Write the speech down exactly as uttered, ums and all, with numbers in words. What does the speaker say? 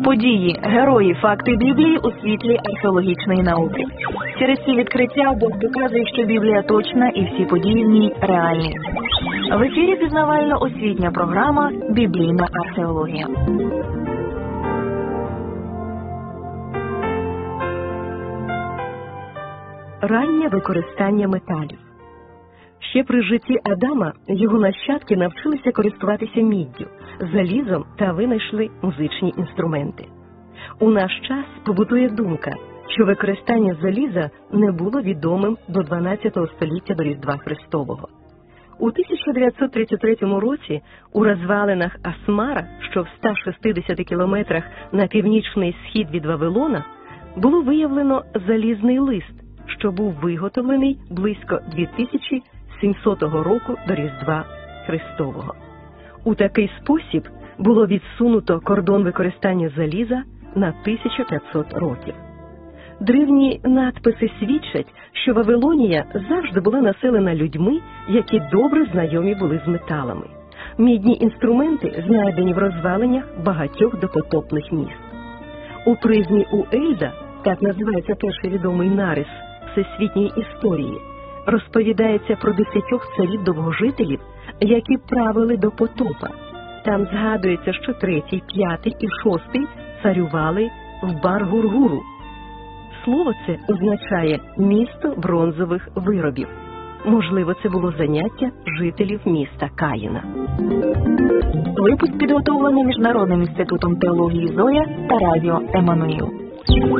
Події, герої, факти Біблії у світлі археологічної науки. Через ці відкриття Бог показує, що Біблія точна і всі події в ній реальні. В ефірі пізнавально-освітня програма «Біблійна археологія». Раннє використання металів. Ще при житті Адама його нащадки навчилися користуватися міддю, залізом та винайшли музичні інструменти. У наш час побутує думка, що використання заліза не було відомим до дванадцятого століття до Різдва Христового. У тисяча дев'ятсот тридцять третьому році у розвалинах Асмара, що в ста шістдесяти кілометрах на північний схід від Вавилона, було виявлено залізний лист, що був виготовлений близько дві тисячі сімсотого року до Різдва Христового. У такий спосіб було відсунуто кордон використання заліза на тисячу п'ятсот років. Древні надписи свідчать, що Вавилонія завжди була населена людьми, які добре знайомі були з металами. Мідні інструменти знайдені в розвалинах багатьох допотопних міст. У призмі Уельда, так називається перший відомий нарис всесвітньої історії, розповідається про десятьох царів-довгожителів, які правили до потопа. Там згадується, що третій, п'ятий і шостий царювали в Бар-Гургуру. Слово це означає «місто бронзових виробів». Можливо, це було заняття жителів міста Каїна. Випуск підготовлений Міжнародним інститутом теології «Зоя» та радіо «Еммануїл».